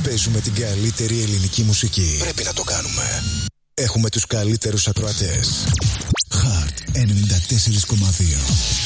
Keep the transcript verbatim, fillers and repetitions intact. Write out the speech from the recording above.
Παίζουμε την καλύτερη ελληνική μουσική. Πρέπει να το κάνουμε. Έχουμε τους καλύτερους ακροατές. Heart ενενήντα τέσσερα κόμμα δύο.